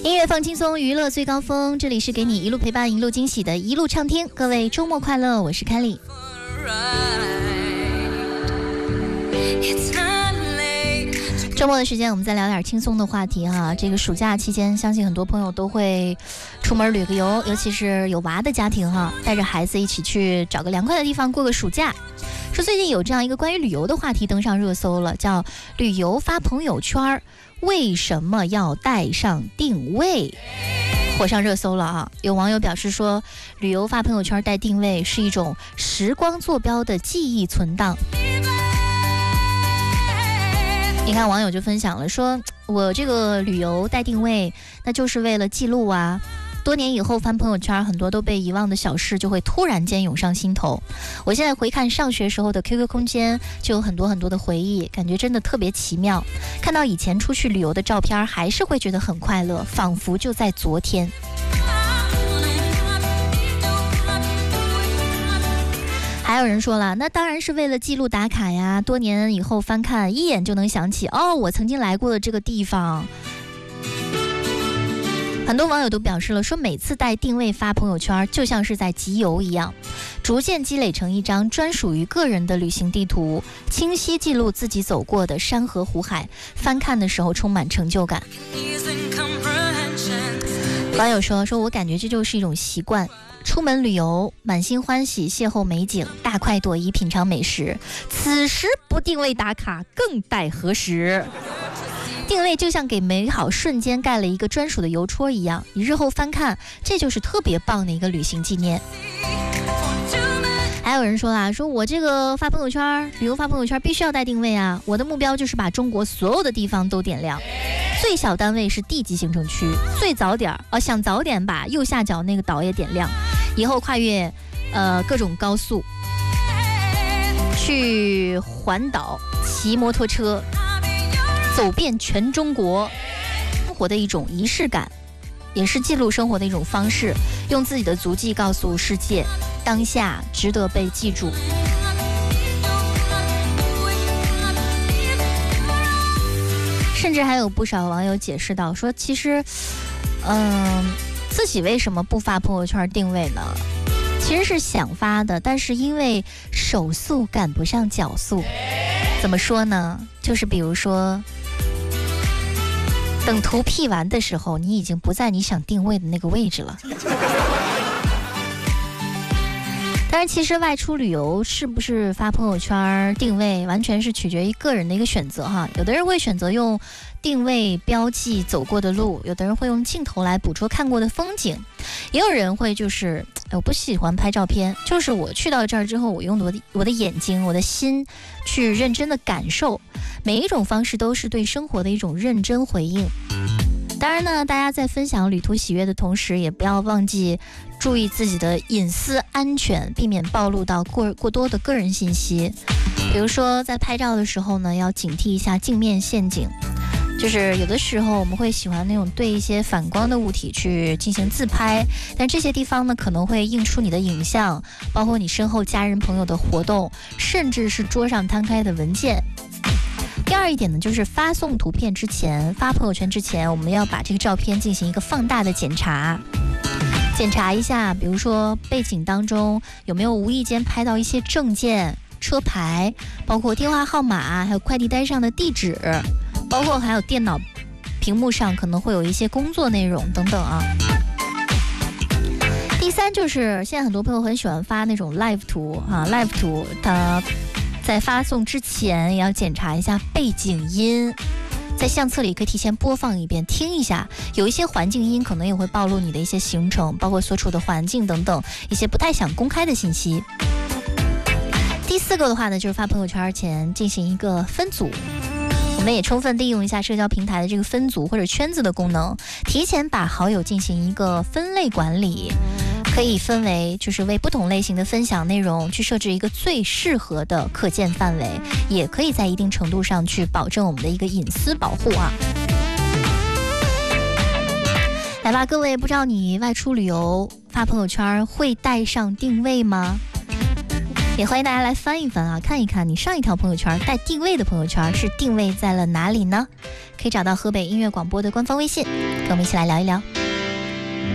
音乐放轻松，娱乐最高峰，这里是给你一路陪伴一路惊喜的一路畅听。各位周末快乐，我是凯莉。周末的时间我们再聊点轻松的话题哈。这个暑假期间相信很多朋友都会出门旅个游，尤其是有娃的家庭哈，带着孩子一起去找个凉快的地方过个暑假。说最近有这样一个关于旅游的话题登上热搜了，叫旅游发朋友圈为什么要带上定位，火上热搜了啊！有网友表示说，旅游发朋友圈带定位是一种时光坐标的记忆存档。你看网友就分享了说，我这个旅游带定位那就是为了记录啊，多年以后翻朋友圈，很多都被遗忘的小事就会突然间涌上心头。我现在回看上学时候的 QQ 空间，就有很多很多的回忆，感觉真的特别奇妙。看到以前出去旅游的照片，还是会觉得很快乐，仿佛就在昨天。还有人说了，那当然是为了记录打卡呀，多年以后翻看，一眼就能想起，哦，我曾经来过的这个地方。很多网友都表示了，说每次带定位发朋友圈就像是在集邮一样，逐渐积累成一张专属于个人的旅行地图，清晰记录自己走过的山河湖海，翻看的时候充满成就感。网友说我感觉这就是一种习惯，出门旅游满心欢喜，邂逅美景，大快朵颐品尝美食，此时不定位打卡更待何时。定位就像给美好瞬间盖了一个专属的邮戳一样，你日后翻看，这就是特别棒的一个旅行纪念。还有人说啦，说我这个发朋友圈，旅游发朋友圈必须要带定位啊，我的目标就是把中国所有的地方都点亮，最小单位是地级行政区，最早点想早点把右下角那个岛也点亮，以后跨越各种高速，去环岛，骑摩托车，走遍全中国，生活的一种仪式感，也是记录生活的一种方式，用自己的足迹告诉世界，当下值得被记住。甚至还有不少网友解释到说，其实自己为什么不发朋友圈定位呢？其实是想发的，但是因为手速赶不上脚速。怎么说呢？就是比如说，等图 P 完的时候，你已经不在你想定位的那个位置了。当然，其实外出旅游是不是发朋友圈定位，完全是取决于个人的一个选择哈。有的人会选择用定位标记走过的路，有的人会用镜头来捕捉看过的风景，也有人会就是我不喜欢拍照片，就是我去到这儿之后，我用我的眼睛、我的心去认真的感受。每一种方式都是对生活的一种认真回应。当然呢，大家在分享旅途喜悦的同时，也不要忘记注意自己的隐私安全，避免暴露到过多的个人信息。比如说在拍照的时候呢，要警惕一下镜面陷阱，就是有的时候我们会喜欢那种对一些反光的物体去进行自拍，但这些地方呢可能会映出你的影像，包括你身后家人朋友的活动，甚至是桌上摊开的文件。第二一点呢，就是发送图片之前，发朋友圈之前，我们要把这个照片进行一个放大的检查一下，比如说背景当中有没有无意间拍到一些证件、车牌，包括电话号码，还有快递单上的地址，包括还有电脑屏幕上可能会有一些工作内容等等啊。第三就是现在很多朋友很喜欢发那种 live 图啊 ，live 图它在发送之前也要检查一下背景音，在相册里可以提前播放一遍听一下，有一些环境音可能也会暴露你的一些行程，包括所处的环境等等一些不太想公开的信息。第四个的话呢，就是发朋友圈前进行一个分组，我们也充分利用一下社交平台的这个分组或者圈子的功能，提前把好友进行一个分类管理，可以分为就是为不同类型的分享内容去设置一个最适合的可见范围，也可以在一定程度上去保证我们的一个隐私保护啊。来吧，各位，不知道你外出旅游发朋友圈会带上定位吗？ 也欢迎大家来翻一翻啊，看一看你上一条朋友圈带定位的朋友圈是定位在了哪里呢？可以找到河北音乐广播的官方微信，跟我们一起来聊一聊。